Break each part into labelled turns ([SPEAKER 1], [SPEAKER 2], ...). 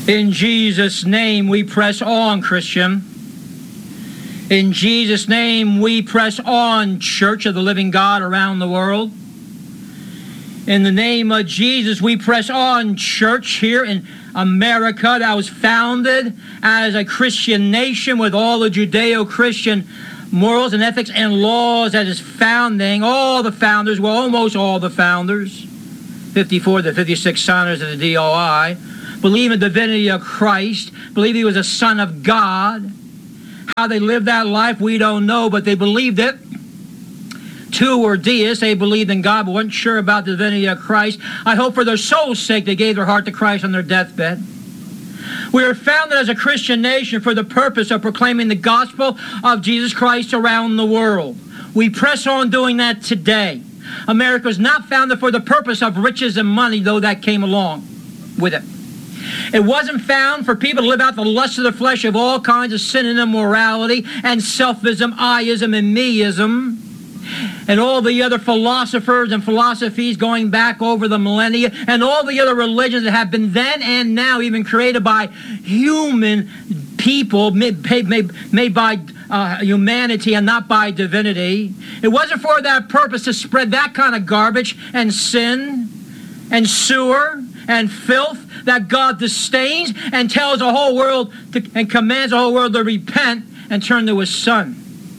[SPEAKER 1] In Jesus' name we press on, Christian. In Jesus' name we press on, Church of the Living God around the world. In the name of Jesus we press on, Church here in America that was founded as a Christian nation with all the Judeo-Christian morals and ethics and laws at its founding. All the founders, well, almost all the founders, 54 to 56 signers of the DOI, believe in the divinity of Christ, believe he was a son of God. How they lived that life, we don't know, but they believed it. Two were deists. They believed in God, but weren't sure about the divinity of Christ. I hope for their soul's sake they gave their heart to Christ on their deathbed. We are founded as a Christian nation for the purpose of proclaiming the gospel of Jesus Christ around the world. We press on doing that today. America was not founded for the purpose of riches and money, though that came along with it. It wasn't found for people to live out the lust of the flesh of all kinds of sin and immorality and selfism, I-ism, and me-ism, and all the other philosophers and philosophies going back over the millennia, and all the other religions that have been then and now even created by human people, made by humanity and not by divinity. It wasn't for that purpose to spread that kind of garbage and sin and sewer and filth that God disdains and tells the whole world and commands the whole world to repent and turn to his Son.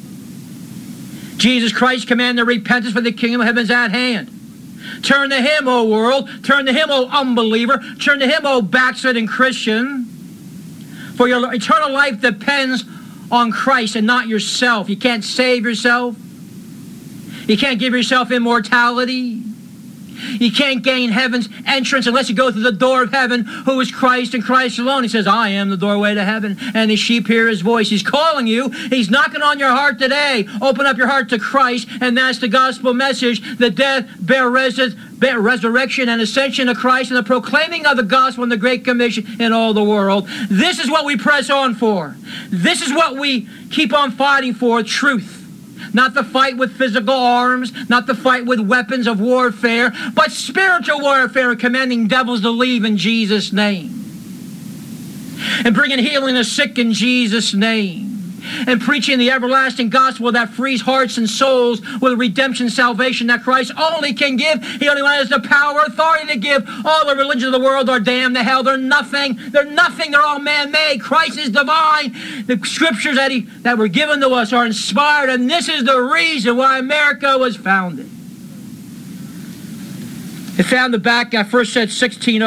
[SPEAKER 1] Jesus Christ commanded repentance, for the kingdom of heaven is at hand. Turn to him, O world. Turn to him, O unbeliever. Turn to him, O backsliding Christian. For your eternal life depends on Christ and not yourself. You can't save yourself. You can't give yourself immortality. You can't gain heaven's entrance unless you go through the door of heaven, who is Christ and Christ alone. He says, I am the doorway to heaven, and his sheep hear his voice. He's calling you. He's knocking on your heart today. Open up your heart to Christ, and that's the gospel message, the death, resurrection, and ascension of Christ, and the proclaiming of the gospel and the Great Commission in all the world. This is what we press on for. This is what we keep on fighting for, truth. Not the fight with physical arms, not the fight with weapons of warfare, but spiritual warfare and commanding devils to leave in Jesus' name. And bringing healing to sick in Jesus' name. And preaching the everlasting gospel that frees hearts and souls with redemption, salvation that Christ only can give. He only has the power, authority to give. All the religions of the world are damned to hell. They're nothing. They're nothing. They're all man-made. Christ is divine. The scriptures that were given to us are inspired, and this is the reason why America was founded. It founded back, I first said 19,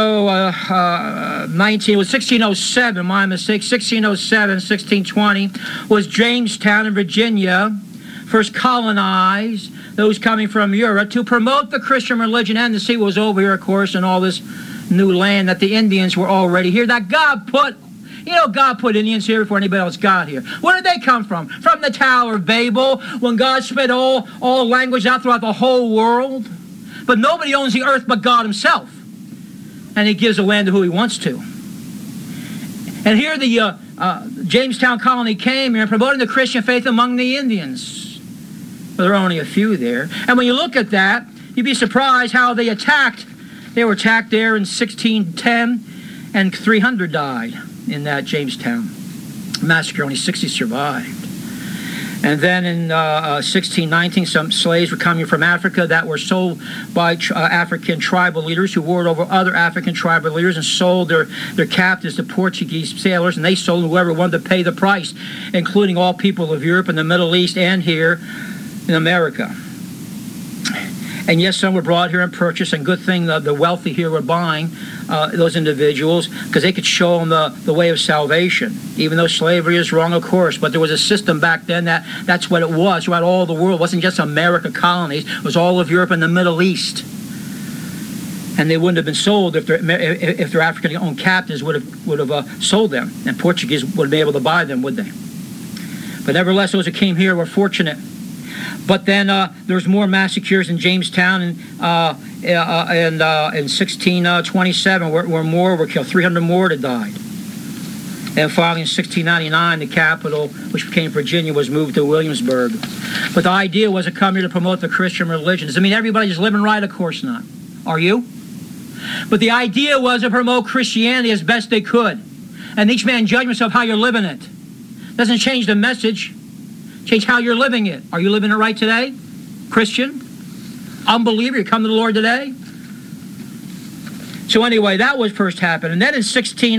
[SPEAKER 1] it was 1607, my mistake, 1607, 1620, was Jamestown in Virginia, first colonized, those coming from Europe, to promote the Christian religion and to see what was over here, of course, and all this new land that the Indians were already here, that God put. God put Indians here before anybody else got here. Where did they come from? From the Tower of Babel, when God spread all language out throughout the whole world. But nobody owns the earth but God himself. And he gives the land to who he wants to. And here the Jamestown colony came here promoting the Christian faith among the Indians. Well, there are only a few there. And when you look at that, you'd be surprised how they attacked. They were attacked there in 1610, and 300 died in that Jamestown massacre. Only 60 survived. And then in 1619, some slaves were coming from Africa that were sold by African tribal leaders who warred over other African tribal leaders and sold their captives to Portuguese sailors, and they sold whoever wanted to pay the price, including all people of Europe and the Middle East and here in America. And yes, some were brought here and purchased, and good thing the wealthy here were buying those individuals because they could show them the way of salvation. Even though slavery is wrong, of course, but there was a system back then that's what it was throughout all the world. It wasn't just America colonies. It was all of Europe and the Middle East. And they wouldn't have been sold if their African-owned captains would have sold them, and Portuguese would have been able to buy them, would they? But nevertheless, those who came here were fortunate. But then there was more massacres in Jamestown in 1627, where more were killed. 300 more had died. And finally, in 1699, the capital, which became Virginia, was moved to Williamsburg. But the idea was to come here to promote the Christian religion. Does it mean everybody's living right? Of course not. Are you? But the idea was to promote Christianity as best they could. And each man judge himself how you're living it. Doesn't change the message. Change how you're living it. Are you living it right today? Christian? Unbeliever? You come to the Lord today? So anyway, that was first happened. And then in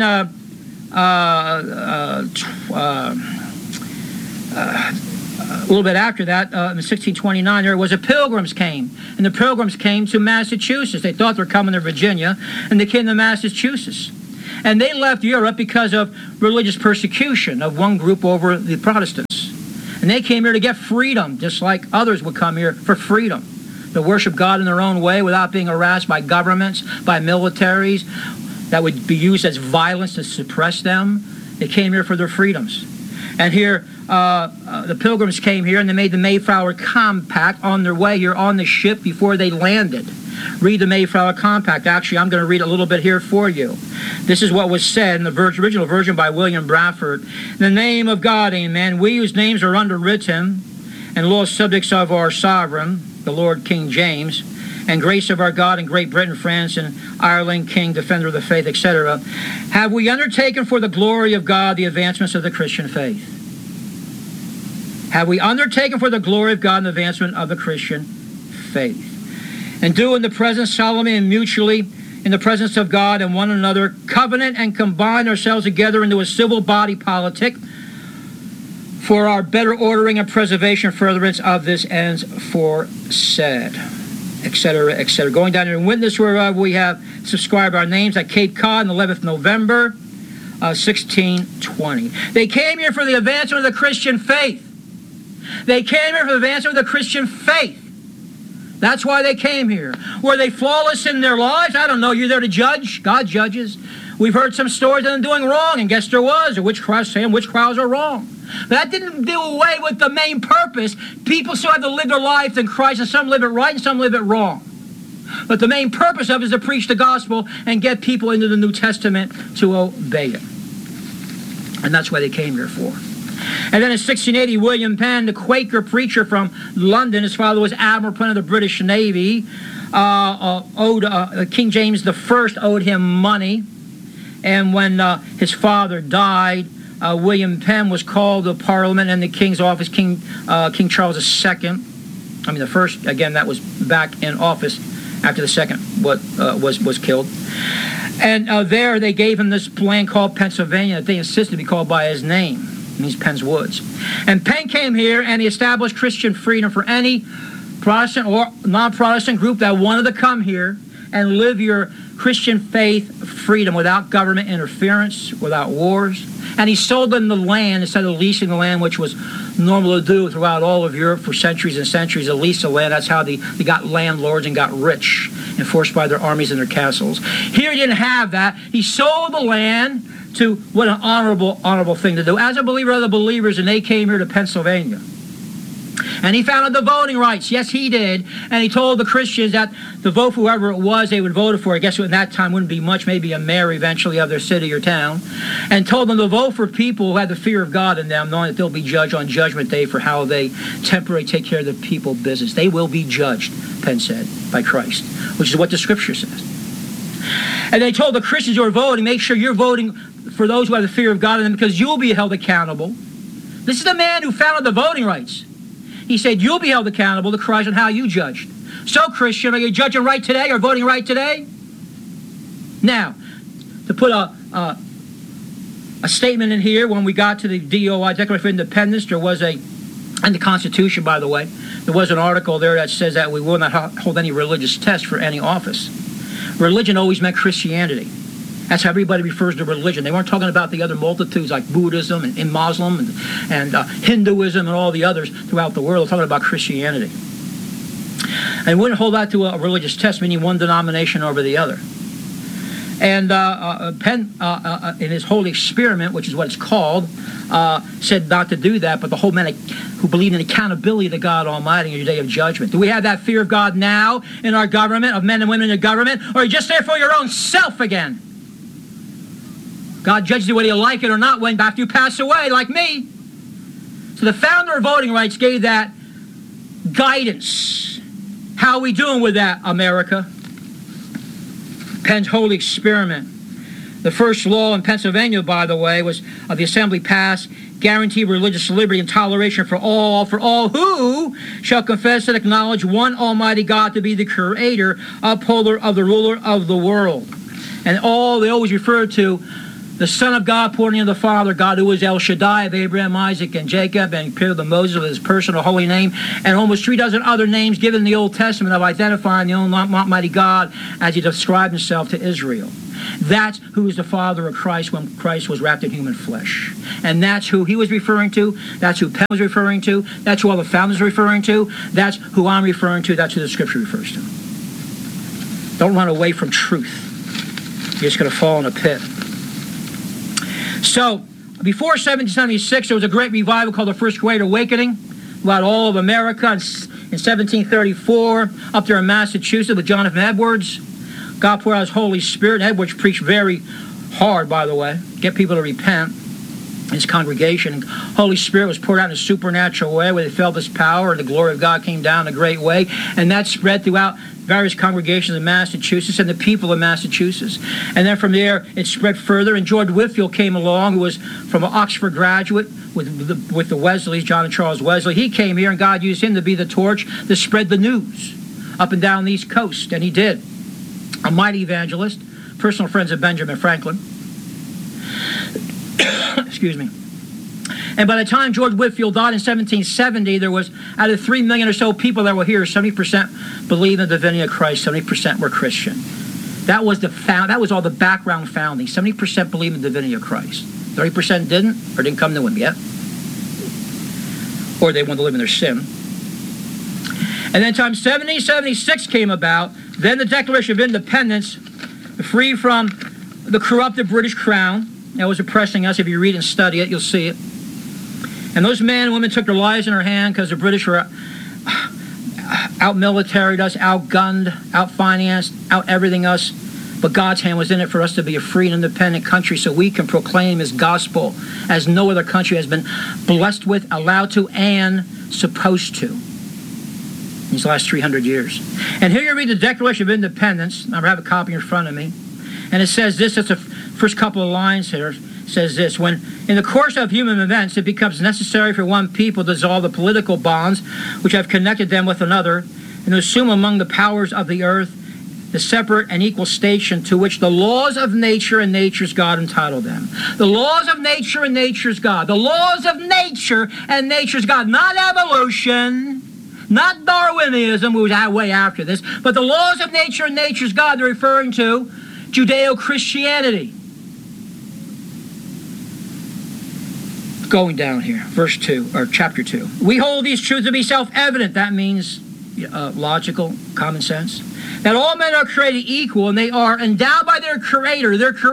[SPEAKER 1] a little bit after that, in 1629, there was a Pilgrims came. And the Pilgrims came to Massachusetts. They thought they were coming to Virginia, and they came to Massachusetts. And they left Europe because of religious persecution of one group over the Protestants. And they came here to get freedom, just like others would come here for freedom, to worship God in their own way without being harassed by governments, by militaries that would be used as violence to suppress them. They came here for their freedoms. And here, the Pilgrims came here and they made the Mayflower Compact on their way here on the ship before they landed. Read the Mayflower Compact. Actually, I'm going to read a little bit here for you. This is what was said in the original version by William Bradford. In the name of God, amen. We whose names are underwritten and lost subjects of our sovereign, the Lord King James, and grace of our God in Great Britain, France, and Ireland, King, defender of the faith, etc., have we undertaken for the glory of God the advancements of the Christian faith? Have we undertaken for the glory of God the advancement of the Christian faith? And do in the presence solemnly and mutually, in the presence of God and one another, covenant and combine ourselves together into a civil body politic for our better ordering and preservation furtherance of this ends foresaid, etc., etc. Going down here and witness whereof we have subscribed our names at Cape Cod on 11th November, 1620. They came here for the advancement of the Christian faith. They came here for the advancement of the Christian faith. That's why they came here. Were they flawless in their lives? I don't know. You're there to judge. God judges. We've heard some stories of them doing wrong, and guess there was, or which crowds saying which crowds are wrong. But that didn't do away with the main purpose. People still have to live their life in Christ, and some live it right and some live it wrong. But the main purpose of it is to preach the gospel and get people into the New Testament to obey it. And that's why they came here for. And then in 1680, William Penn, the Quaker preacher from London, his father was Admiral Penn of the British Navy, King James I owed him money. And when his father died, William Penn was called to Parliament and the King's office, King Charles II. I mean, the first, again, that was back in office after the second was killed. And there they gave him this land called Pennsylvania that they insisted to be called by his name. It means Penn's Woods. And Penn came here and he established Christian freedom for any Protestant or non-Protestant group that wanted to come here and live your Christian faith freedom without government interference, without wars. And he sold them the land instead of leasing the land, which was normal to do throughout all of Europe for centuries and centuries, to lease the land. That's how they got landlords and got rich, enforced by their armies and their castles. Here he didn't have that. He sold the land to what an honorable thing to do. As a believer, other believers, and they came here to Pennsylvania. And he founded the voting rights. Yes, he did. And he told the Christians that to vote for whoever it was they would vote for. I guess at that time wouldn't be much, maybe a mayor eventually of their city or town. And told them to vote for people who had the fear of God in them, knowing that they'll be judged on Judgment Day for how they temporarily take care of the people business. They will be judged, Penn said, by Christ, which is what the Scripture says. And they told the Christians who are voting, make sure you're voting for those who have the fear of God in them, because you'll be held accountable. This is the man who founded the voting rights. He said, you'll be held accountable to Christ on how you judged. So, Christian, are you judging right today or voting right today? Now, to put a statement in here, when we got to the DOI, Declaration of Independence, there was and the Constitution, by the way, there was an article there that says that we will not hold any religious test for any office. Religion always meant Christianity. That's how everybody refers to religion. They weren't talking about the other multitudes like Buddhism and Muslim and Hinduism and all the others throughout the world. They're talking about Christianity. And wouldn't hold that to a religious test, meaning one denomination over the other. And Penn, in his Holy Experiment, which is what it's called, said not to do that, but the whole men who believe in accountability to God Almighty in your day of judgment. Do we have that fear of God now in our government, of men and women in the government, or are you just there for your own self again? God judges you whether you like it or not when after you pass away, like me. So the founder of voting rights gave that guidance. How are we doing with that, America? Penn's Holy Experiment. The first law in Pennsylvania, by the way, was the Assembly passed, guarantee religious liberty and toleration for all who shall confess and acknowledge one Almighty God to be the creator, upholder of the ruler of the world. And they always refer to the Son of God pouring in the Father, God who is El Shaddai of Abraham, Isaac, and Jacob, and appeared to Moses with his personal holy name, and almost 3 dozen other names given in the Old Testament of identifying the Almighty God as he described himself to Israel. That's who is the Father of Christ when Christ was wrapped in human flesh. And that's who he was referring to. That's who Penn was referring to. That's who all the founders are referring to. That's who I'm referring to. That's who the Scripture refers to. Don't run away from truth. You're just going to fall in a pit. So, before 1776, there was a great revival called the First Great Awakening throughout all of America. In 1734, up there in Massachusetts with Jonathan Edwards, God poured out his Holy Spirit. Edwards preached very hard, by the way, get people to repent. His congregation, Holy Spirit was poured out in a supernatural way where they felt this power and the glory of God came down in a great way. And that spread throughout various congregations in Massachusetts and the people of Massachusetts. And then from there, it spread further. And George Whitefield came along, who was from an Oxford graduate with the Wesleys, John and Charles Wesley. He came here, and God used him to be the torch to spread the news up and down the East Coast. And he did. A mighty evangelist, personal friends of Benjamin Franklin. Excuse me. And by the time George Whitefield died in 1770, there was, out of 3 million or so people that were here, 70% believed in the divinity of Christ, 70% were Christian. That was all the background founding. 70% believed in the divinity of Christ. 30% didn't, or didn't come to him yet. Or they wanted to live in their sin. And then time 1776 came about, then the Declaration of Independence, free from the corrupted British crown that was oppressing us. If you read and study it, you'll see it. And those men and women took their lives in their hand because the British were out-militaried us, outgunned, out-financed, out-everything us. But God's hand was in it for us to be a free and independent country so we can proclaim his gospel as no other country has been blessed with, allowed to, and supposed to these last 300 years. And here you read the Declaration of Independence. I have a copy in front of me. And it says this, it's the first couple of lines here. It says this: when in the course of human events it becomes necessary for one people to dissolve the political bonds which have connected them with another, and to assume among the powers of the earth the separate and equal station to which the laws of nature and nature's God entitle them. The laws of nature and nature's God. The laws of nature and nature's God. Not evolution, not Darwinism, who was way after this, but the laws of nature and nature's God. They're referring to Judeo-Christianity. Going down here, verse 2, or chapter 2. We hold these truths to be self-evident. That means logical, common sense. That all men are created equal, and they are endowed by their Creator,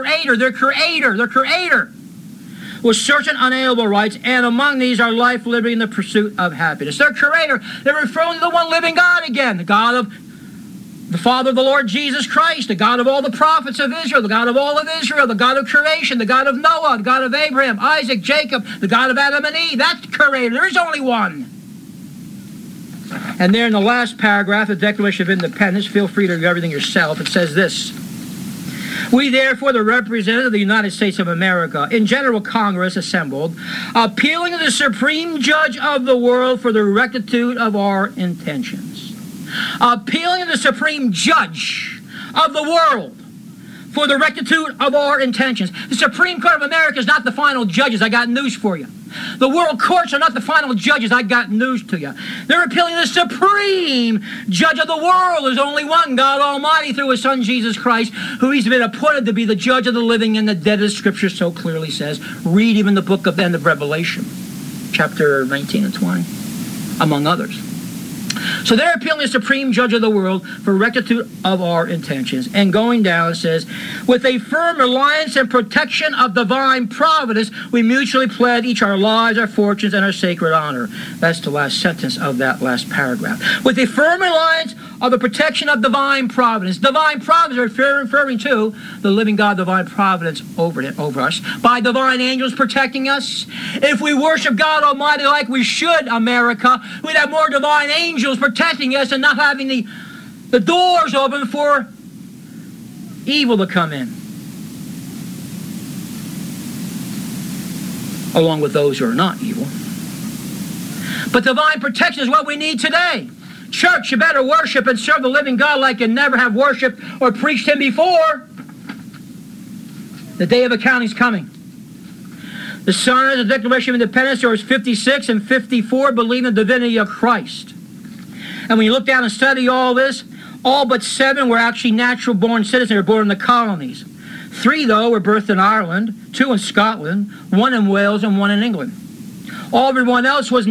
[SPEAKER 1] with certain unalienable rights, and among these are life, liberty, and the pursuit of happiness. Their Creator, they're referring to the one living God again, the God of the Father of the Lord Jesus Christ, the God of all the prophets of Israel, the God of all of Israel, the God of creation, the God of Noah, the God of Abraham, Isaac, Jacob, the God of Adam and Eve. That's Creator. There is only one. And there in the last paragraph, the Declaration of Independence, feel free to do everything yourself, it says this: we therefore, the representatives of the United States of America, in General Congress assembled, appealing to the Supreme Judge of the world for the rectitude of our intentions. Appealing to the Supreme Judge of the world for the rectitude of our intentions. The Supreme Court of America is not the final judges. I got news for you. The world courts are not the final judges. I got news to you. They're appealing to the Supreme Judge of the world. There's only one, God Almighty, through his Son Jesus Christ, who he's been appointed to be the judge of the living and the dead, as Scripture so clearly says. Read even the book of the end of Revelation, chapter 19 and 20, among others. So they're appealing to the Supreme Judge of the world for rectitude of our intentions. And going down, it says, with a firm reliance and protection of divine providence, we mutually pledge each our lives, our fortunes, and our sacred honor. That's the last sentence of that last paragraph. With a firm reliance of the protection of divine providence. Divine providence is referring to the living God, divine providence over us, by divine angels protecting us. If we worship God Almighty like we should, America, we'd have more divine angels protecting us and not having the doors open for evil to come in. along with those who are not evil. But divine protection is what we need today. Church, you better worship and serve the living God like you never have worshiped or preached Him before. The day of accounting is coming. The Son of the Declaration of Independence, verse 56 and 54, believe in the divinity of Christ. And when you look down and study all this, all but 7 were actually natural-born citizens. They were born in the colonies. 3, though, were birthed in Ireland, 2 in Scotland, 1 in Wales, and 1 in England. Everyone else was